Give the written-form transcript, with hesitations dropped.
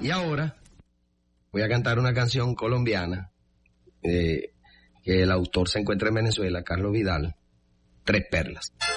Y ahora voy a cantar una canción colombiana que el autor se encuentra en Venezuela, Carlos Vidal, Tres Perlas.